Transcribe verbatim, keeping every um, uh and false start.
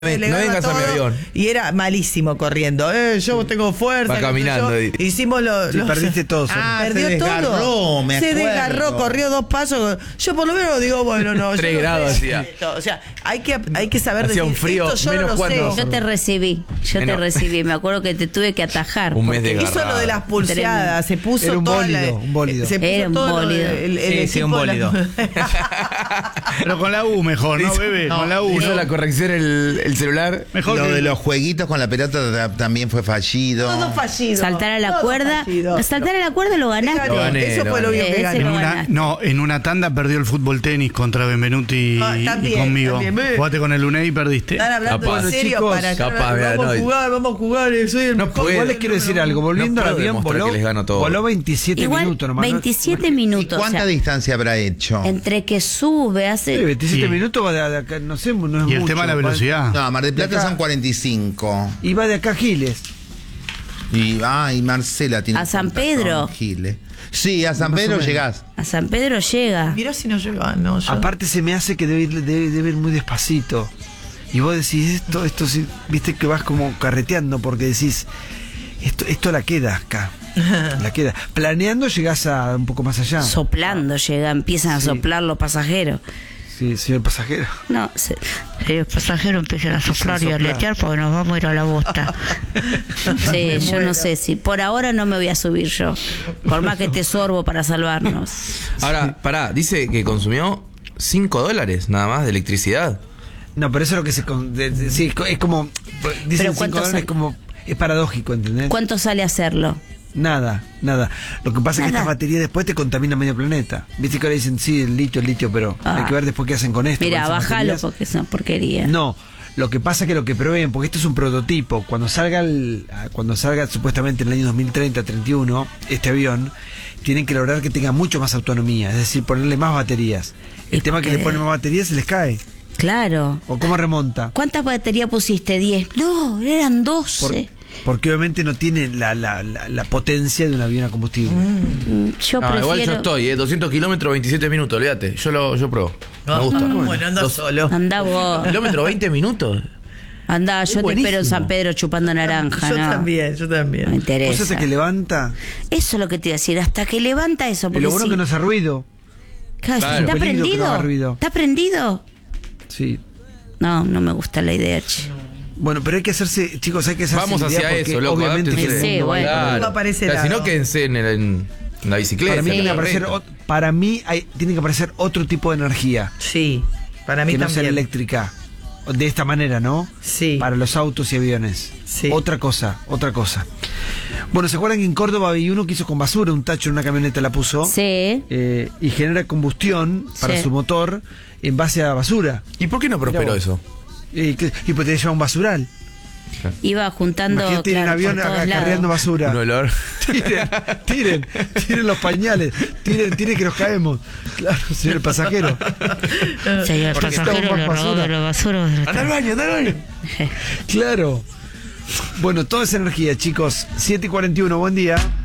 No vengas a mi avión. Y era malísimo corriendo. Eh, yo tengo fuerza. Va caminando. Yo, hicimos lo, sí, lo perdiste todo. Ah, perdió se desgarró, todo. me se acuerdo. desgarró, corrió dos pasos. Yo por lo menos digo, bueno, no. Tres yo no grados sé hacía. esto. O sea, hay que, hay que saber Hacía decir, un frío, esto yo menos no lo cuando- sé. Yo te recibí, yo te Menos- recibí. Me acuerdo que te tuve que atajar. Un mes de Hizo garrada. lo de las pulseadas, se puso Era un toda bólido, la, un bólido. Se puso Era un todo lo bólido. de- el, el Sí, sí, equipo un de la- bólido. Pero con la U mejor, ¿no, bebé? no, con la U. Hizo ¿no? la corrección el, el celular. Mejor Lo que- de los jueguitos con la pelota ta- también fue fallido. Todo fallido. Saltar a la todo cuerda. fallido. Saltar a la cuerda lo ganaste. Lo gané, Eso lo fue lo gané. único que Ese En ganó. lo una, ganaste. no, en una tanda perdió el fútbol tenis contra Benvenuti Ah, y, también, y conmigo. también. Jugaste con el Unai y perdiste. Están hablando Capaz. en serio Chicos, para capaz, vea, vamos no, a jugar, vamos a jugar, eh, soy el No mejor. puede. Igual les quiero decir algo, volviendo No al puedo avión, demostrar voló, que les gano todo. voló veintisiete Igual, minutos nomás. ¿no? veintisiete ¿Y minutos. cuánta o sea, distancia habrá hecho? entre que sube, hace. Sí, veintisiete Sí. minutos va de, de acá, no sé, no es Y el mucho, tema de la va- velocidad. No, Mar del Plata De acá- son cuarenta y cinco. Y va de acá a Giles. Y, ah, y Marcela tiene A San contacto Pedro. con Giles. Sí, a San Más o Pedro menos. llegás. A San Pedro llega. Mirá si no llega, no, yo. Aparte se me hace que debe ir, debe, debe ir muy despacito. Y vos decís, esto, esto sí, viste que vas como carreteando porque decís, esto, esto la queda acá. La queda. Planeando llegás a un poco más allá. Soplando llega, empiezan a Sí. soplar los pasajeros. Sí, señor pasajero. No, se- si los pasajeros empiezan a Empiezan a soplar y a soplar. letear porque nos vamos a ir a la bosta. Sí, yo no sé si. Por ahora no me voy a subir yo. Por más que te sorbo para salvarnos. Ahora, pará, dice que consumió cinco dólares nada más de electricidad. No, pero eso es lo que se... con- de- de- sí, es co- es como... Dicen cinco ¿cuánto dólares, sale? es como... Es paradójico, ¿entendés? ¿Cuánto sale hacerlo? Nada, nada. Lo que pasa es que Nada. estas baterías después te contaminan medio planeta. Viste que ahora dicen, sí, el litio, el litio, pero Ah. hay que ver después qué hacen con esto. Mira, con esas bájalo baterías. porque es una porquería. No, lo que pasa es que lo que proveen, porque esto es un prototipo, cuando salga el, cuando salga supuestamente en el año dos mil treinta, treinta y uno, este avión, tienen que lograr que tenga mucho más autonomía, es decir, ponerle más baterías. El ¿Y tema por que qué? le ponen más baterías se les cae. Claro. ¿O cómo remonta? ¿Cuántas baterías pusiste? ¿diez? No, eran doce. Por- porque obviamente no tiene la, la, la, la potencia de un avión a combustible. Mm, Yo No, prefiero. igual yo estoy, eh, doscientos kilómetros, veintisiete minutos, olvídate. Yo lo yo pruebo. Me gusta. Bueno, anda Dos- solo. Andá vos. Kilómetro, veinte minutos. Andá, yo te buenísimo. espero en San Pedro chupando naranja. Yo no. también, yo No me también. Vos interesa. hace que levanta, Eso es lo que te iba a decir. Hasta que levanta eso. y Porque lo bueno si- que no hace ruido. Claro, Claro. ¿está Peligro que no prendido? haga ruido. ¿Está prendido? Sí. No, no me gusta la idea. che. Bueno, pero hay que hacerse, chicos, hay que hacerse Vamos la idea hacia porque eso, loco. obviamente que adáptense. el Sí, mundo va a ir bueno. para Claro. No aparece Claro, si nada. no, quédense en, el- en, en la bicicleta. Para mí, Sí. tiene que en la aparecer, red. ot- para mí hay- tiene que aparecer otro tipo de energía Sí, para mí que no sea también. eléctrica. De esta manera, ¿no? Sí. Para los autos y aviones. Sí. Otra cosa, otra cosa. Bueno, ¿se acuerdan que en Córdoba había uno que hizo con basura, un tacho en una camioneta la puso? Sí. Eh, y genera combustión para Sí. su motor en base a basura. ¿Y por qué no prosperó Mirá vos. eso? Y, que- y pues te lleva un basural. Iba juntando. Imagínate ir en claro, avión por todos acarreando lados. basura. Un olor. Tiren, tiren, tiren los pañales, tiren, tiren que nos caemos. Claro, señor pasajero. Señor Porque pasajero, estamos le más robó basura. la basura. Anda al baño, anda al baño. Claro. Bueno, toda esa energía, chicos. siete y cuarenta y uno, buen día.